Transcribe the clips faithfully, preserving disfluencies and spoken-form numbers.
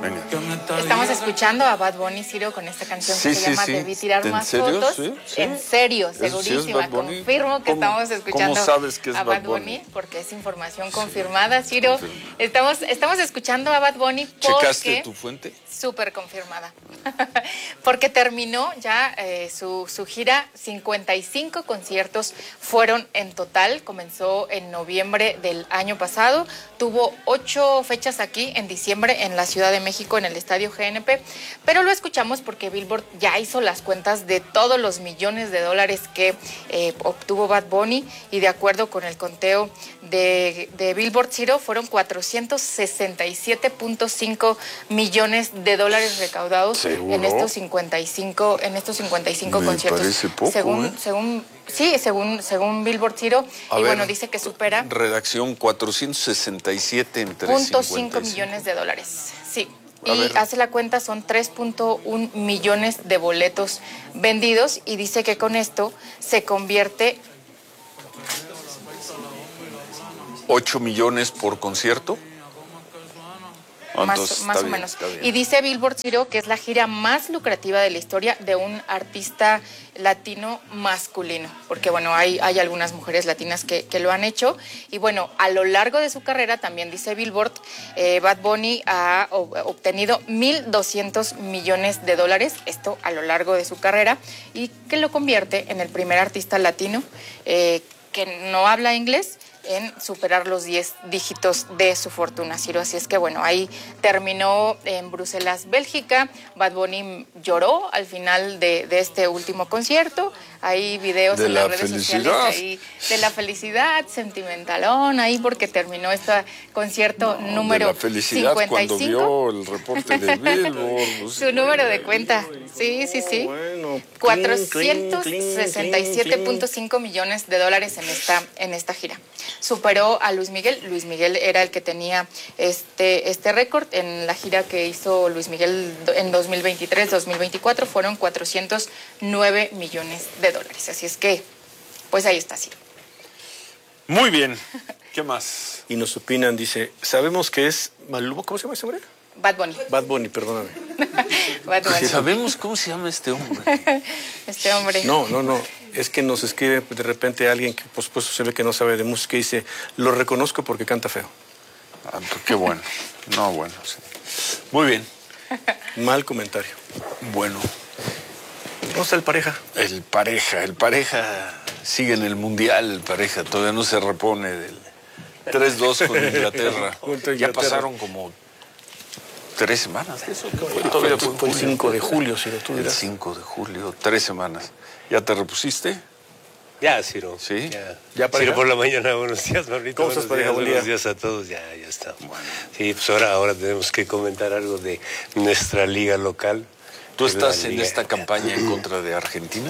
Venga. Estamos escuchando a Bad Bunny, Ciro, con esta canción Sí, que se sí, llama sí. Debí tirar ¿En más serio? fotos. Sí, sí. En serio, ¿Eso sí es segurísima. Bad Bunny? Confirmo que ¿Cómo- estamos escuchando cómo sabes que es a Bad Bad Bunny? Bunny? Porque es información confirmada, Ciro. Confirmada. Estamos, estamos escuchando a Bad Bunny porque... ¿Checaste tu fuente? Súper confirmada. Porque terminó ya eh, su, su gira, cincuenta y cinco conciertos fueron en total, comenzó en noviembre del año pasado, tuvo ocho fechas aquí en diciembre en la Ciudad de México, en el Estadio G N P, pero lo escuchamos porque Billboard ya hizo las cuentas de todos los millones de dólares que eh, obtuvo Bad Bunny, y de acuerdo con el conteo de, de Billboard, Ciro, fueron cuatrocientos sesenta y siete punto cinco millones de dólares recaudados. ¿Seguro? en estos cincuenta y cinco en estos cincuenta y cinco Me conciertos. parece poco, según ¿eh? según sí, según según Billboard, Ciro, A y ver, bueno, dice que supera redacción cuatrocientos sesenta y siete entre punto cincuenta y cinco cinco. millones de dólares. Sí. A Y ver. hace la cuenta, son tres punto uno millones de boletos vendidos, y dice que con esto se convierte ocho millones por concierto. Ah, más, entonces, más está o bien, menos. está bien. Y dice Billboard, Ciro, que es la gira más lucrativa de la historia de un artista latino masculino, porque bueno, hay, hay algunas mujeres latinas que, que lo han hecho, y bueno, a lo largo de su carrera, también dice Billboard, eh, Bad Bunny ha ob- obtenido mil doscientos millones de dólares, esto a lo largo de su carrera, y que lo convierte en el primer artista latino eh, que no habla inglés en superar los diez dígitos de su fortuna, Ciro. Así es que, bueno, ahí terminó en Bruselas, Bélgica. Bad Bunny lloró al final de, de este último concierto. Hay videos De en la las redes felicidad. sociales ahí de la felicidad, sentimentalón, ahí porque terminó este concierto No, número de la felicidad cincuenta y cuando cinco. vio el reporte de Billboard. Pues, Su número de cuenta, sí, sí, sí. Bueno, cuatrocientos sesenta y siete punto cinco millones de dólares en esta, en esta gira. Superó a Luis Miguel. Luis Miguel era el que tenía este, este récord. En la gira que hizo Luis Miguel en dos mil veintitrés dos mil veinticuatro fueron cuatrocientos nueve millones de dólares. Así es que, pues ahí está, sí. muy bien. ¿Qué más? Y nos opinan, dice, sabemos que es Maluma, ¿cómo se llama ese hombre? Bad Bunny. Bad Bunny, perdóname. Bad Bunny. ¿Sabemos cómo se llama este hombre? Este hombre. No, no, no. Es que nos escribe de repente alguien que, pues, pues se ve que no sabe de música y dice, lo reconozco porque canta feo. Ah, pues, qué bueno. No, bueno, sí. Muy bien. Mal comentario. Bueno, ¿Cómo está el pareja? el pareja, el pareja sigue en el mundial, el pareja todavía no se repone del tres dos con Inglaterra. Contra Ya Inglaterra. pasaron como tres semanas de eso. ¿Qué fue? Fue, Todavía fue, fue el cinco de julio, si lo tú El dirás. cinco de julio, tres semanas. ¿Ya te repusiste? Ya, Ciro. ¿Sí? Ya, ¿Ya, pareja? Ciro por la mañana, buenos días, Maurito. ¿Cómo estás, buenos pareja? días, Buen buenos día. días a todos. Ya, ya está. Sí, pues ahora, ahora tenemos que comentar algo de nuestra liga local. ¿Tú La estás en liga- esta campaña en contra de Argentina?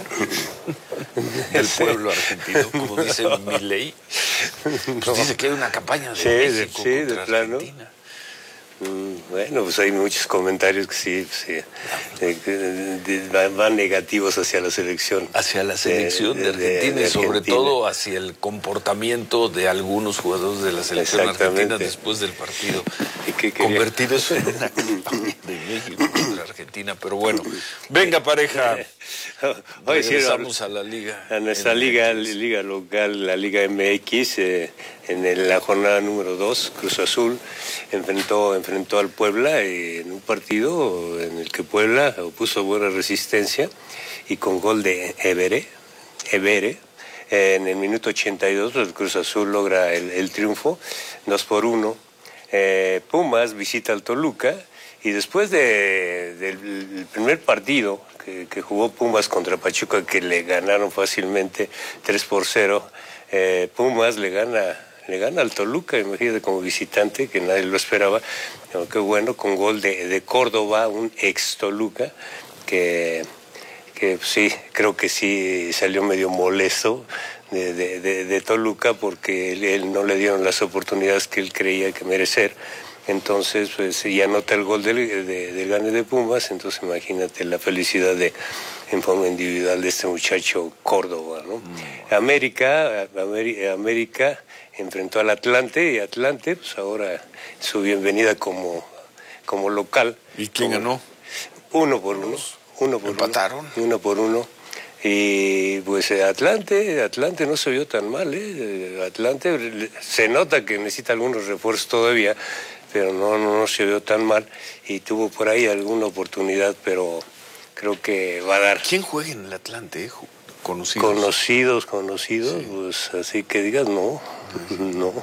Del pueblo argentino, como dice Milei. Pues dice que hay una campaña de Sí, de- México sí, de contra plano. Argentina. Mm, Bueno, pues hay muchos comentarios que sí, sí, eh, que, de- van, van negativos hacia la selección. Hacia la selección de, De- de- Argentina de y sobre Argentina. todo hacia el comportamiento de algunos jugadores de la selección Exactamente. argentina después del partido. ¿Y qué quería? Convertir eso en una campaña de México contra Argentina. Pero bueno, venga pareja, Hoy sí, regresamos a la liga. a nuestra M X. liga, liga local, la Liga M X, eh, en el- la jornada número dos, Cruz Azul enfrentó, enfrentó al Puebla eh, en un partido en el que Puebla opuso buena resistencia y con gol de Evere, Evere eh, en el minuto ochenta y dos el Cruz Azul logra el, el triunfo, dos por uno. Eh, Pumas visita al Toluca y después de, del primer partido que, que jugó Pumas contra Pachuca, que le ganaron fácilmente tres por cero, eh, Pumas le gana, le gana al Toluca, imagínate, como visitante, que nadie lo esperaba. Pero qué bueno, con gol de, de Córdoba, un ex Toluca, que, que sí, creo que sí salió medio molesto de, de, de, de Toluca, porque él, él no le dieron las oportunidades que él creía que merecer. Entonces, pues, y anota el gol del, de, del gane de Pumas, entonces imagínate la felicidad de, en forma individual, de este muchacho Córdoba, ¿no? Mm. América, Ameri- América enfrentó al Atlante, y Atlante, pues ahora su bienvenida como, como local. ¿Y quién como, ganó? Uno por uno. Uno por ¿Empataron? Uno, uno por uno. Y pues Atlante, Atlante no se vio tan mal, ¿eh? Atlante se nota que necesita algunos refuerzos todavía, pero no, no, no se vio tan mal y tuvo por ahí alguna oportunidad, pero creo que va a dar. ¿Quién juega en el Atlante? Conocidos. Conocidos, conocidos, sí. Pues así que digas, no, no,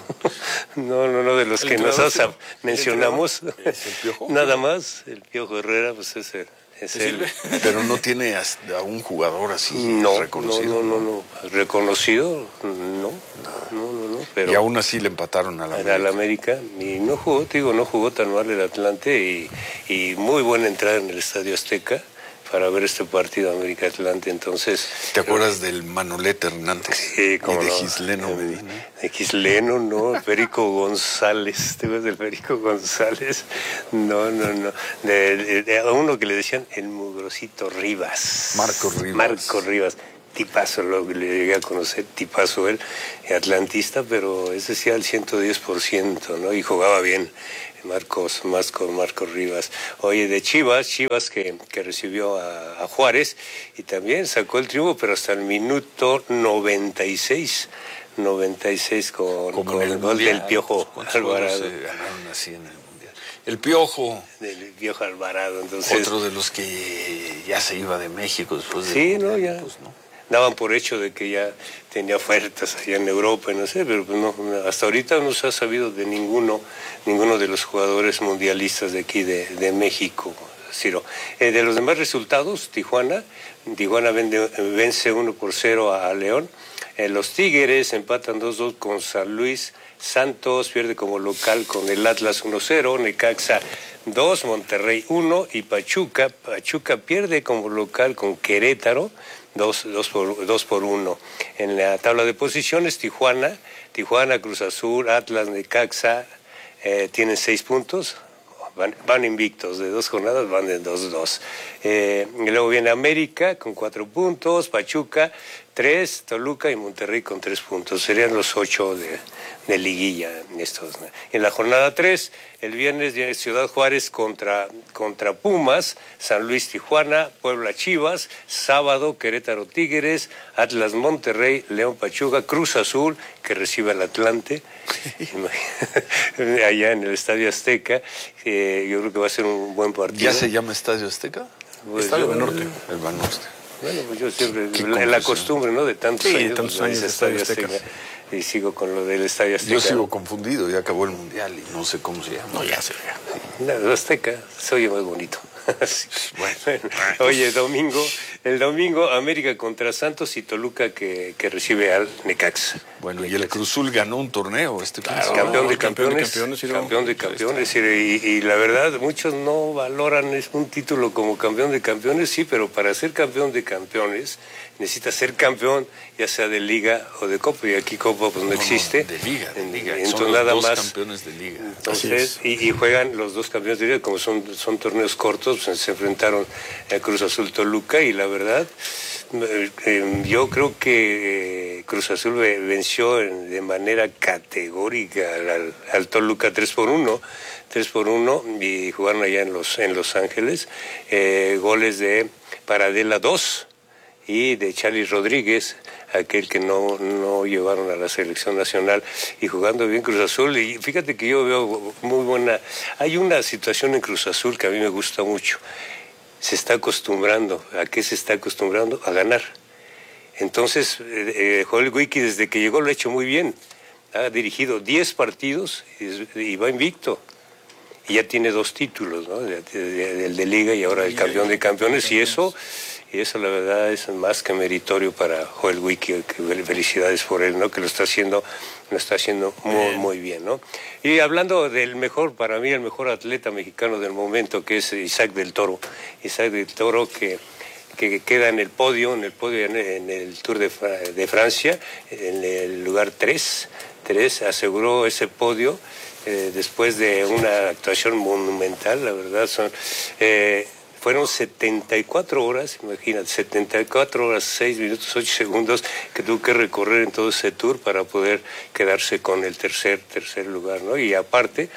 no, no, no, de los que nosotros mencionamos, ¿Es el Piojo? Nada más, el Piojo Herrera, pues ese. Es él. Pero no tiene a un jugador así no, reconocido. No, no, no, no. Reconocido, no, no, no, no. Pero y aún así le empataron a la América. A la América. Y no jugó, te digo, no jugó tan mal el Atlante y, y muy buena entrada en el Estadio Azteca para ver este partido América-Atlante, entonces... ¿Te acuerdas del Manolete Hernández? Sí, como y de no. Gisleno Medina. De Gisleno, no, Perico González, ¿te acuerdas del Perico González? No, no, no, de, de, de a uno que le decían el mugrosito Rivas. Marco Rivas. Marco Rivas, tipazo, lo que le llegué a conocer, tipazo él, atlantista, pero ese sí al ciento diez por ciento, ¿no? Y jugaba bien. Marcos, más con Marcos Rivas. Oye, de Chivas, Chivas que, que recibió a, a Juárez y también sacó el triunfo, pero hasta el minuto noventa y seis, noventa y seis con, Como con el, el gol mundial, del Piojo Alvarado. Se ganaron así en el mundial. El Piojo. Del Piojo Alvarado, entonces. Otro de los que ya se iba de México después de. Sí, no, ya. Pues, ¿no? Daban por hecho de que ya tenía ofertas allá en Europa, no sé, pero no, hasta ahorita no se ha sabido de ninguno, ninguno de los jugadores mundialistas de aquí de, de México, Ciro. Eh, de los demás resultados, Tijuana, Tijuana vende, vence uno por cero a León, eh, los Tigres empatan dos dos con San Luis, Santos pierde como local con el Atlas uno cero, Necaxa dos, Monterrey uno y Pachuca, Pachuca pierde como local con Querétaro, Dos, dos, por, dos por uno. En la tabla de posiciones, Tijuana, Tijuana, Cruz Azul, Atlas, Necaxa, eh, tienen seis puntos, van, van invictos, de dos jornadas van de dos dos. Eh, y luego viene América con cuatro puntos, Pachuca, tres, Toluca y Monterrey con tres puntos. Serían los ocho de, de liguilla. Estos, ¿no? En la jornada tres, el viernes viene Ciudad Juárez contra, contra Pumas, San Luis Tijuana, Puebla Chivas, sábado Querétaro Tigres, Atlas Monterrey, León Pachuca, Cruz Azul, que recibe al Atlante, allá en el Estadio Azteca. Eh, yo creo que va a ser un buen partido. ¿Ya se llama Estadio Azteca? Pues Estadio yo, Banorte. El Banorte. Bueno, pues yo siempre, la, la costumbre, ¿no? De tantos sí, años, tantos pues, años de Estadio Azteca. Y sigo con lo del Estadio Azteca. Yo sigo confundido, ya acabó el Mundial y no sé cómo se llama. No, ya se ve. No, Azteca se oye muy bonito. Bueno, bueno, oye, domingo, el domingo América contra Santos y Toluca que, que recibe al Necaxa. Bueno, y el Cruzul ganó un torneo este Claro, campeón de campeones, campeón de campeones, campeón de campeones, y, y la verdad muchos no valoran es un título como campeón de campeones, sí, pero para ser campeón de campeones necesita ser campeón ya sea de liga o de copa, y aquí copa pues no, no existe. No, de liga, de liga. Entonces son los nada dos más campeones de liga. Entonces, y, y juegan los dos campeones de liga, como son, son torneos cortos, pues, se enfrentaron a Cruz Azul Toluca, y la verdad eh, eh, yo creo que eh, Cruz Azul venció en, de manera categórica al, al Toluca tres por uno, tres por uno, y jugaron allá en Los, en Los Ángeles, eh, goles de Paradela dos y de Charly Rodríguez, aquel que no, no llevaron a la selección nacional, y jugando bien Cruz Azul. Y fíjate que yo veo muy buena, hay una situación en Cruz Azul que a mí me gusta mucho, se está acostumbrando, ¿a qué se está acostumbrando? A ganar. Entonces, eh, Joel Wiki desde que llegó lo ha hecho muy bien, ha dirigido diez partidos y, y va invicto. Y ya tiene dos títulos, ¿no? El de, de, de, de Liga y ahora el campeón de campeones, y eso... Y eso la verdad es más que meritorio para Joel Wiki, que felicidades por él, ¿no? Que lo está haciendo, lo está haciendo muy, muy bien, ¿no? Y hablando del mejor, para mí el mejor atleta mexicano del momento, que es Isaac del Toro. Isaac del Toro que, que queda en el podio, en el podio en el, en el Tour de, de Francia, en el lugar tres, tres, aseguró ese podio eh, después de una actuación monumental, la verdad son... Eh, Fueron setenta y cuatro horas, imagínate, setenta y cuatro horas, seis minutos, ocho segundos que tuvo que recorrer en todo ese tour para poder quedarse con el tercer, tercer lugar, ¿no? Y aparte,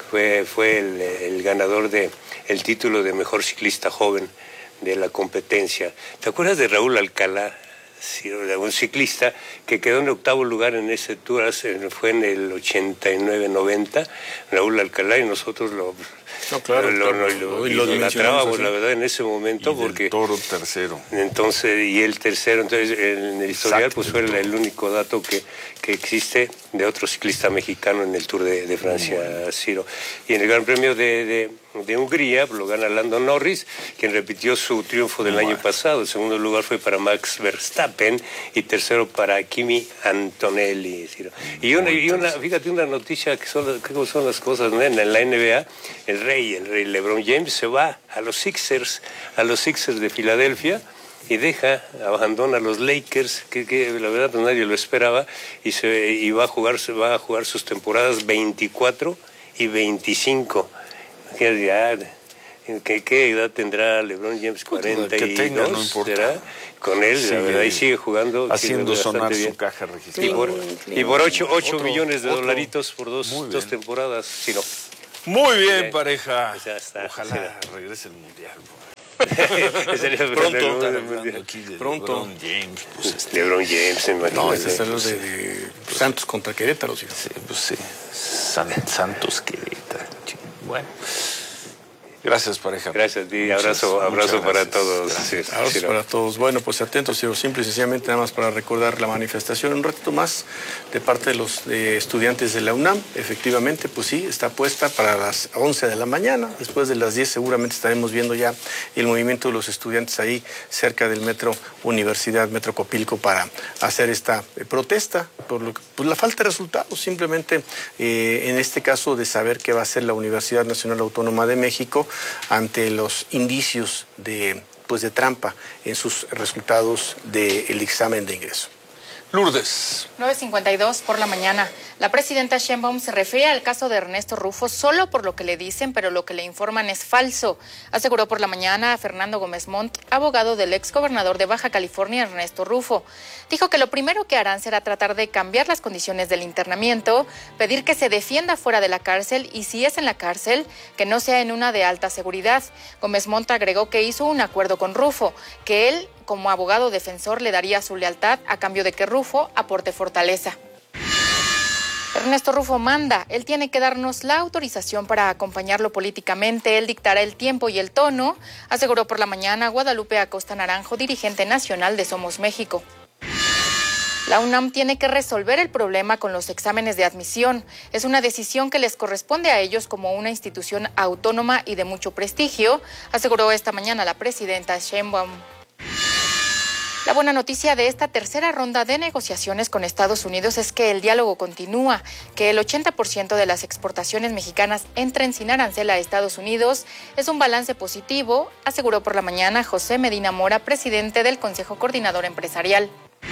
fue, fue el, el ganador de el título de mejor ciclista joven de la competencia. ¿Te acuerdas de Raúl Alcalá? Sí, un ciclista que quedó en octavo lugar en ese tour, fue en el ochenta y nueve noventa, Raúl Alcalá, y nosotros lo no, claro, lo, claro. lo, lo, lo idolatrábamos, la verdad, en ese momento, y porque del Toro tercero. Entonces, y el tercero, entonces en el historial, Exacto, pues fue el, el único dato que, que existe de otro ciclista mexicano en el Tour de, de Francia, bueno. Ciro. Y en el Gran Premio de, de, de Hungría pues, lo gana Lando Norris, quien repitió su triunfo del bueno. año pasado. El segundo lugar fue para Max Verstappen y tercero para Kimi Antonelli, Ciro. Y una, y una, fíjate, una noticia que son, que son las cosas, ¿no? En la N B A, el rey, el rey LeBron James se va a los Sixers, a los Sixers de Filadelfia, y deja, abandona a los Lakers, que, que la verdad pues, nadie lo esperaba, y, se, y va, a jugar, se va a jugar sus temporadas veinticuatro y veinticinco. Ya, ¿qué, ¿Qué edad tendrá LeBron James? cuarenta y dos, que tenga, no importa. ¿Será? Con él, sigue, la verdad, y sigue jugando. Haciendo sonar su caja registrada. Y por, y por ocho millones de otro, dolaritos por dos, dos temporadas. Sí, no. Muy bien, pareja. Ya está. Ojalá sí. regrese el mundial. Pronto, aquí de pronto. LeBron James. Pues este, LeBron James, imagínate. No, este es el de, de Santos contra Querétaro. ¿Sí? Sí, pues sí. San, Santos Querétaro. Bueno. Gracias, pareja. Gracias, Di. Abrazo, muchas, abrazo muchas para todos. Sí, abrazos para todos. Bueno, pues atentos, Ciro. Simple y sencillamente nada más para recordar la manifestación un ratito más de parte de los eh, estudiantes de la UNAM. Efectivamente, pues sí, está puesta para las once de la mañana. Después de las diez seguramente estaremos viendo ya el movimiento de los estudiantes ahí cerca del Metro Universidad, Metro Copilco, para hacer esta eh, protesta por lo que, pues, la falta de resultados. Simplemente, eh, en este caso, de saber qué va a hacer la Universidad Nacional Autónoma de México ante los indicios de, pues de trampa en sus resultados del examen de ingreso. Lourdes. nueve cincuenta y dos por la mañana. La presidenta Sheinbaum se refiere al caso de Ernesto Rufo solo por lo que le dicen, pero lo que le informan es falso. Aseguró por la mañana a Fernando Gómez Montt, abogado del exgobernador de Baja California, Ernesto Rufo. Dijo que lo primero que harán será tratar de cambiar las condiciones del internamiento, pedir que se defienda fuera de la cárcel y si es en la cárcel, que no sea en una de alta seguridad. Gómez Montt agregó que hizo un acuerdo con Rufo, que él, como abogado defensor, le daría su lealtad a cambio de que Rufo aporte fortaleza. Ernesto Rufo manda, él tiene que darnos la autorización para acompañarlo políticamente, él dictará el tiempo y el tono, aseguró por la mañana Guadalupe Acosta Naranjo, dirigente nacional de Somos México. La UNAM tiene que resolver el problema con los exámenes de admisión. Es una decisión que les corresponde a ellos como una institución autónoma y de mucho prestigio, aseguró esta mañana la presidenta Sheinbaum. La buena noticia de esta tercera ronda de negociaciones con Estados Unidos es que el diálogo continúa, que el ochenta por ciento de las exportaciones mexicanas entren sin arancel a Estados Unidos. Es un balance positivo, aseguró por la mañana José Medina Mora, presidente del Consejo Coordinador Empresarial.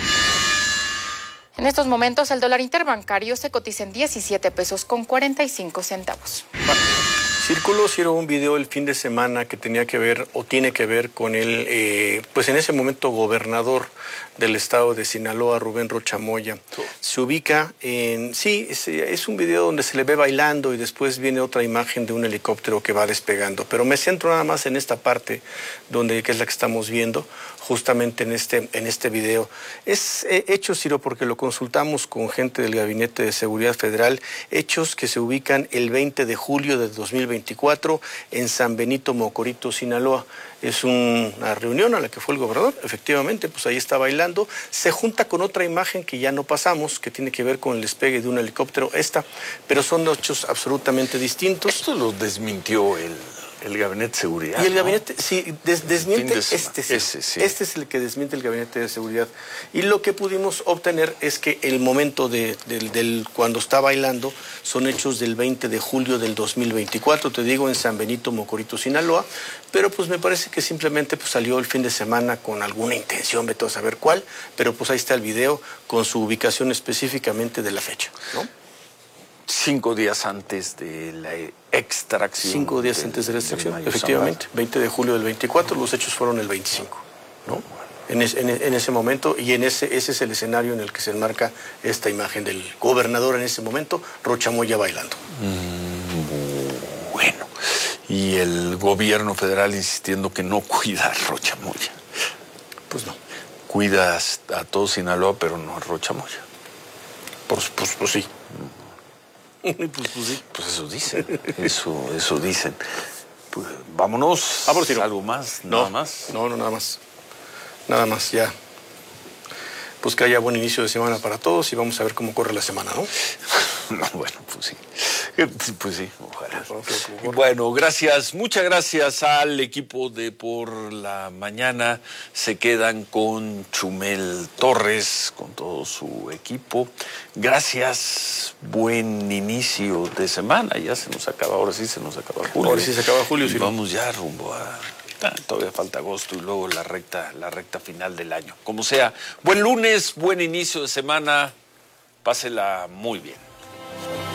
En estos momentos el dólar interbancario se cotiza en diecisiete pesos con cuarenta y cinco centavos. Circuló, Ciro, un video el fin de semana que tenía que ver o tiene que ver con el, eh, pues en ese momento gobernador del estado de Sinaloa, Rubén Rocha Moya. Se ubica en, sí, es, es un video donde se le ve bailando y después viene otra imagen de un helicóptero que va despegando. Pero me centro nada más en esta parte, donde, que es la que estamos viendo, justamente en este, en este video. Es eh, hecho, Ciro, porque lo consultamos con gente del Gabinete de Seguridad Federal, hechos que se ubican el veinte de julio de dos mil veinticuatro en San Benito, Mocorito, Sinaloa. Es una reunión a la que fue el gobernador, efectivamente, pues ahí está bailando. Se junta con otra imagen que ya no pasamos, que tiene que ver con el despegue de un helicóptero, esta, pero son hechos absolutamente distintos. Esto lo desmintió el... El Gabinete de Seguridad. Y el Gabinete, ¿no? sí, des, desmiente, de este, sí. Ese, sí. Este es el que desmiente el Gabinete de Seguridad. Y lo que pudimos obtener es que el momento de, de, del cuando está bailando son hechos del veinte de julio del dos mil veinticuatro, te digo, en San Benito, Mocorito, Sinaloa, pero pues me parece que simplemente pues, salió el fin de semana con alguna intención, vete a saber cuál, pero pues ahí está el video con su ubicación específicamente de la fecha, ¿no? Cinco días antes de la extracción. Cinco días del, antes de la extracción, efectivamente. veinte de julio del veinticuatro, los hechos fueron el veinticinco, ¿no? En, es, en, en ese momento, y en ese, ese es el escenario en el que se enmarca esta imagen del gobernador en ese momento, Rocha Moya bailando. Mm, y el gobierno federal insistiendo que no cuida a Rochamoya. Pues no. Cuida a todo Sinaloa, pero no a Rochamoya. Pues, pues, pues sí. pues, pues sí. Pues eso dicen, eso, eso dicen. Pues, vámonos. Vámonos, Ciro. ¿Algo más? No, ¿Nada más? No, no, nada más. Nada más, ya. Pues que haya buen inicio de semana para todos y vamos a ver cómo corre la semana, ¿no? No, bueno, pues sí. Pues sí, ojalá. Bueno, Bueno, gracias, muchas gracias al equipo de Por la Mañana. Se quedan con Chumel Torres, con todo su equipo. Gracias, buen inicio de semana. Ya se nos acaba, ahora sí se nos acaba julio. Ahora sí se acaba julio, Y sí. vamos ya rumbo a... Ah, todavía falta agosto y luego la recta, la recta final del año. Como sea, buen lunes, buen inicio de semana. Pásela muy bien.